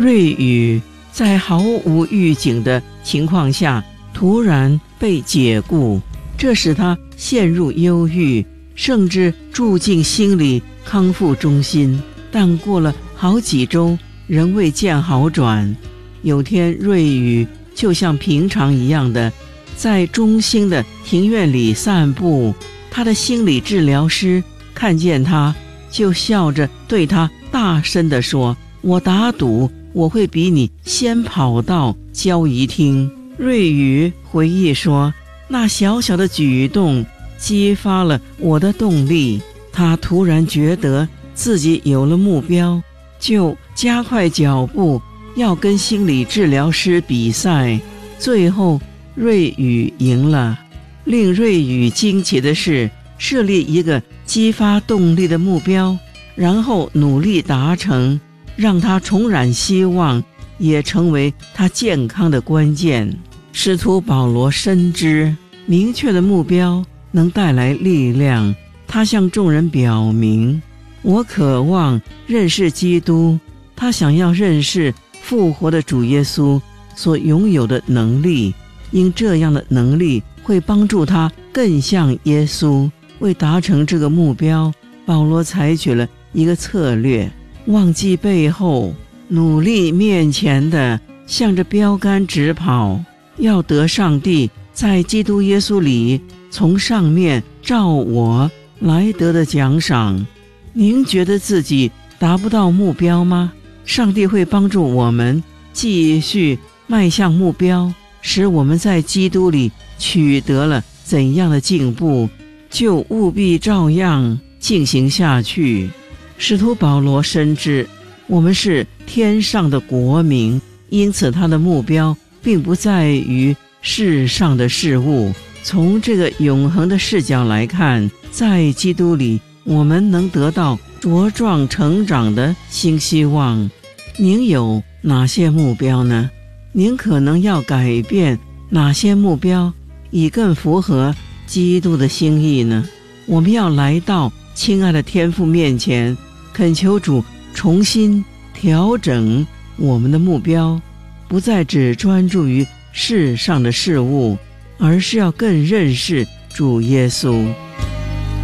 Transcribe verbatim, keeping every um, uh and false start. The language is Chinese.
瑞宇在毫无预警的情况下突然被解雇，这使他陷入忧郁，甚至住进心理康复中心。但过了好几周仍未见好转。有天瑞宇就像平常一样的在中心的庭院里散步，他的心理治疗师看见他，就笑着对他大声地说：我打赌我会比你先跑到交谊厅。瑞宇回忆说，那小小的举动激发了我的动力，他突然觉得自己有了目标，就加快脚步要跟心理治疗师比赛。最后瑞宇赢了。令瑞宇惊奇的是，设立一个激发动力的目标，然后努力达成，让他重燃希望，也成为他健康的关键。使徒保罗深知明确的目标能带来力量，他向众人表明，我渴望认识基督，他想要认识复活的主耶稣所拥有的能力，因这样的能力会帮助他更像耶稣。为达成这个目标，保罗采取了一个策略，忘记背后，努力面前的，向着标杆直跑，要得上帝在基督耶稣里从上面照我来得的奖赏。您觉得自己达不到目标吗？上帝会帮助我们继续迈向目标，使我们在基督里取得了怎样的进步，就务必照样进行下去。使徒保罗深知我们是天上的国民，因此他的目标并不在于世上的事物。从这个永恒的视角来看，在基督里我们能得到茁壮成长的新希望。您有哪些目标呢？您可能要改变哪些目标，以更符合基督的心意呢？我们要来到亲爱的天父面前，恳求主重新调整我们的目标，不再只专注于世上的事物，而是要更认识主耶稣。